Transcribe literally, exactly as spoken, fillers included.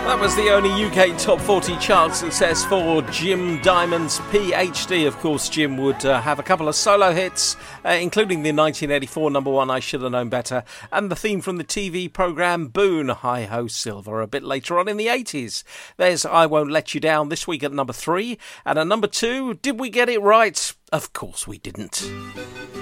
That was the only U K Top forty chart success for Jim Diamond's P H D. Of course, Jim would uh, have a couple of solo hits, uh, including the nineteen eighty-four number one, I Should Have Known Better, and the theme from the T V programme Boone, Hi Ho Silver, a bit later on in the eighties. There's I Won't Let You Down this week at number three. And at number two, did we get it right? Of course we didn't.